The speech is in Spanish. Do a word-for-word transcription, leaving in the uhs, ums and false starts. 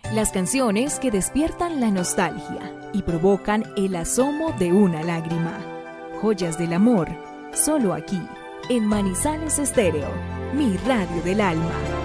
Las canciones que despiertan la nostalgia y provocan el asomo de una lágrima. Joyas del amor, solo aquí, en Manizales Estéreo, mi radio del alma.